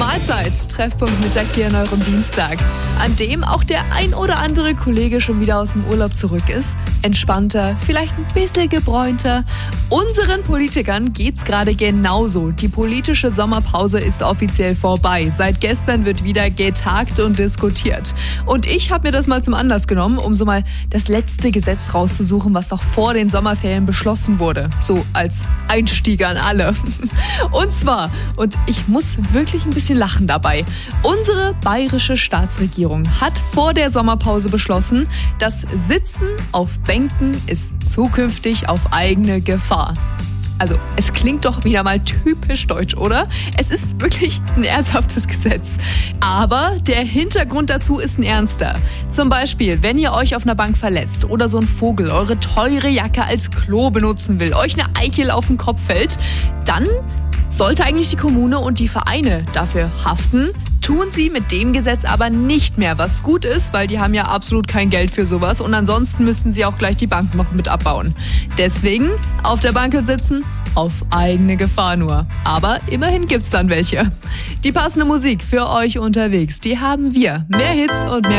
Mahlzeit, Treffpunkt Mittag hier an eurem Dienstag, an dem auch der ein oder andere Kollege schon wieder aus dem Urlaub zurück ist. Entspannter, vielleicht ein bisschen gebräunter. Unseren Politikern geht's gerade genauso. Die politische Sommerpause ist offiziell vorbei. Seit gestern wird wieder getagt und diskutiert. Und ich habe mir das mal zum Anlass genommen, um so mal das letzte Gesetz rauszusuchen, was noch vor den Sommerferien beschlossen wurde. So als Einstieg an alle. Und zwar, und ich muss wirklich ein bisschen lachen dabei, unsere bayerische Staatsregierung hat vor der Sommerpause beschlossen, das Sitzen auf Bänken ist zukünftig auf eigene Gefahr. Also, es klingt doch wieder mal typisch deutsch, oder? Es ist wirklich ein ernsthaftes Gesetz. Aber der Hintergrund dazu ist ein ernster. Zum Beispiel, wenn ihr euch auf einer Bank verletzt oder so ein Vogel eure teure Jacke als Klo benutzen will, euch eine Eichel auf den Kopf fällt, dann sollte eigentlich die Kommune und die Vereine dafür haften. Tun sie mit dem Gesetz aber nicht mehr, was gut ist, weil die haben ja absolut kein Geld für sowas und ansonsten müssten sie auch gleich die Bank noch mit abbauen. Deswegen auf der Bank sitzen, auf eigene Gefahr nur. Aber immerhin gibt's dann welche. Die passende Musik für euch unterwegs, die haben wir. Mehr Hits und mehr